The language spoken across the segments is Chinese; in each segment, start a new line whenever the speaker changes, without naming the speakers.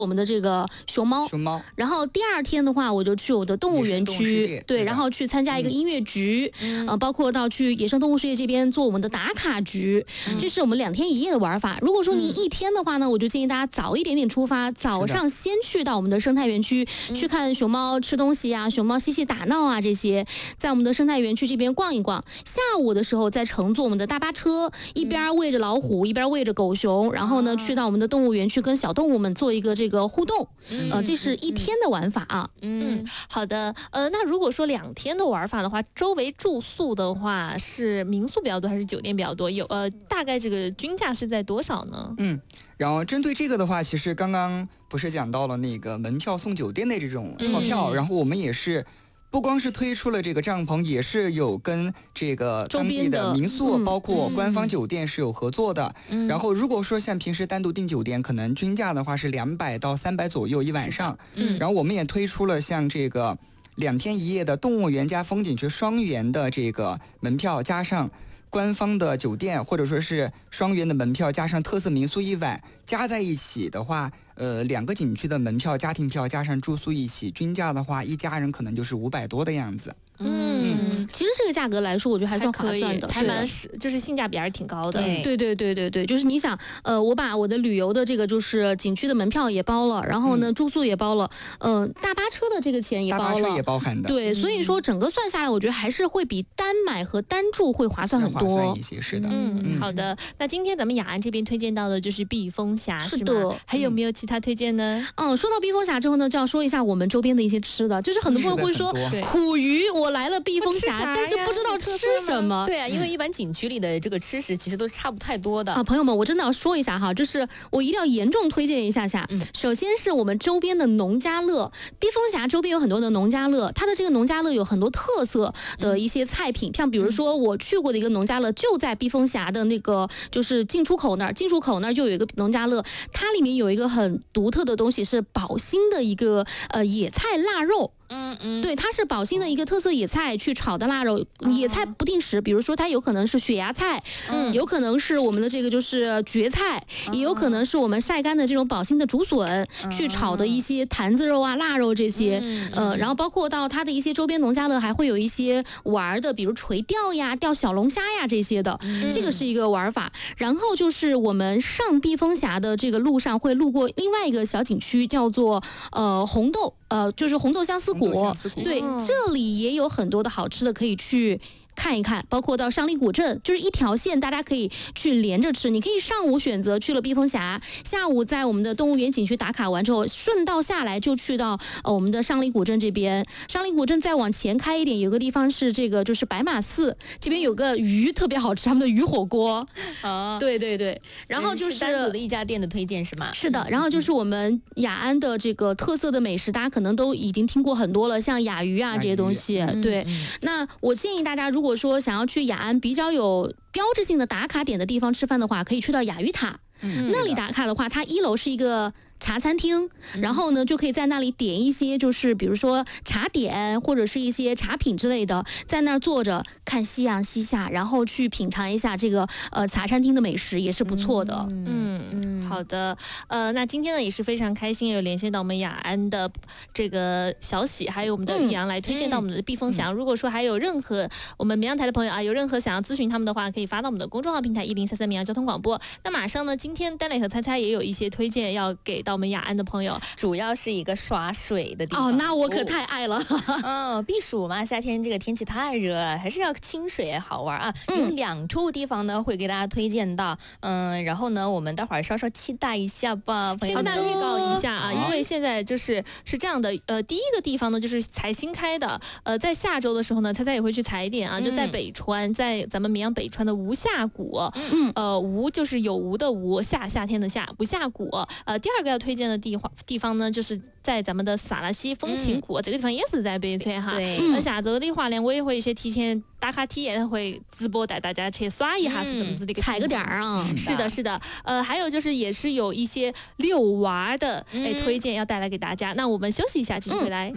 我们的这个熊猫，然后第2天的话，我就去我的动物园区，对，然后去参加一个音乐局，包括到去野生动物世界这边做我们的打卡局，这是我们2天1夜的玩法。如果说您1天的话呢，我就建议大家早一点点出发，早上先去到我们的生态园区去看熊猫吃东西啊，熊猫嬉戏打闹啊这些，在我们的生态园区这边逛一逛。下午的时候再乘坐我们的大巴车，一边喂着老虎，一边喂着狗熊，然后呢去到我们的动物园去跟小动物们做一个这个互动。这是1天的玩法啊。
好的。那如果说2天的玩法的话，周围住宿的话是民宿比较多还是酒店比较多？大概这个均价是在多少呢？
然后针对这个的话，其实刚刚不是讲到了那个门票送酒店的这种套票，然后我们也是不光是推出了这个帐篷，也是有跟这个当地的民宿包括官方酒店是有合作的。然后如果说像平时单独订酒店，可能均价的话是200到300左右一晚上。然后我们也推出了像这个2天1夜的动物园加风景区双元的这个门票，加上官方的酒店，或者说是双元的门票加上特色民宿1晚，加在一起的话，2个景区的门票、家庭票加上住宿一起，均价的话，一家人可能就是500多的样子。
其实这个价格来说，我觉得还算划算的，
还蛮就是性价比还是挺高的。
对，就是你想，我把我的旅游的这个就是景区的门票也包了，然后呢住宿也包了，大巴车的这个钱也包了，
大巴车也包含的。
对，所以说整个算下来，我觉得还是会比单买和单住会划算很多，
划算一些，是的。
好的。那今天咱们雅安这边推荐到的就是避风峡，
是的。
还有没有其他推荐呢？
说到避风峡之后呢，就要说一下我们周边的一些吃的，就是很多朋友会说苦鱼，我来了避风峡，但是不知道吃什么。
对啊，因为一般景区里的这个吃食其实都差不太多的。
朋友们，我真的要说一下哈，就是我一定要严重推荐一下。首先是我们周边的农家乐，避风峡周边有很多的农家乐，它的这个农家乐有很多特色的一些菜品，像比如说我去过的一个农家乐，就在避风峡的那个就是进出口那儿就有一个农家乐，它里面有一个很独特的东西，是宝兴的一个野菜腊肉。对，它是宝兴的一个特色野菜去炒的腊肉，野菜不定时，比如说它有可能是雪芽菜，有可能是我们的这个就是蕨菜，也有可能是我们晒干的这种宝兴的竹笋去炒的一些坛子肉啊、腊肉这些，然后包括到它的一些周边农家乐还会有一些玩的，比如垂钓呀、钓小龙虾呀这些的，这个是一个玩法。然后就是我们上避风峡的这个路上会路过另外一个小景区，叫做红豆，就是红豆相思果。对，这里也有很多的好吃的可以去看一看，包括到上里古镇，就是一条线，大家可以去连着吃。你可以上午选择去了避风峡，下午在我们的动物园景区打卡完之后，顺道下来就去到我们的上里古镇这边。上里古镇再往前开一点，有个地方是这个就是白马寺，这边有个鱼特别好吃，他们的鱼火锅。对，然后就是
单独的一家店的推荐是吗？
是的，然后就是我们雅安的这个特色的美食，大家可能都已经听过很多了，像雅鱼啊这些东西。对，那我建议大家如果说想要去雅安比较有标志性的打卡点的地方吃饭的话，可以去到雅鱼塔。那里打卡的话，它1楼是一个茶餐厅，然后呢就可以在那里点一些就是比如说茶点或者是一些茶品之类的，在那儿坐着看夕阳西下，然后去品尝一下这个茶餐厅的美食，也是不错的。
好的。那今天呢也是非常开心有连线到我们雅安的这个小喜，还有我们的玉阳来推荐到我们的避风峡。如果说还有任何我们绵阳台的朋友啊，有任何想要咨询他们的话，可以发到我们的公众号平台1033绵阳交通广播。那马上呢，今天丹磊和猜猜也有一些推荐要给到我们雅安的朋友，
主要是一个耍水的地方。
那我可太爱了。
避暑嘛，夏天这个天气太热了，还是要清水好玩啊。有2处地方呢会给大家推荐到，然后呢我们待会儿稍稍期待一下吧，朋友们。
先大预告一下啊，因为现在是这样的，第一个地方呢就是才新开的，在下周的时候呢，猜猜也会去踩点啊，就在北川，在咱们绵阳北川的吴下谷，吴就是有吴的吴，夏天的夏，吴下谷。第二个要推荐的地方呢，就是在咱们的撒拉西风情谷，这个地方也是在北川哈。那下周的话呢，我也会一些提前打卡体验，会直播带大家去刷一下是怎么子的一个
踩个点啊。
是的。还有就是也是有一些遛娃的推荐要带来给大家。那我们休息一下，继续回来。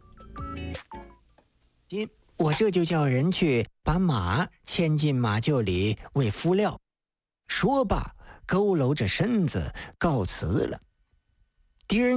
我这就叫人去把马牵进马厩里喂敷料。说罢，佝偻着身子告辞了。 敌人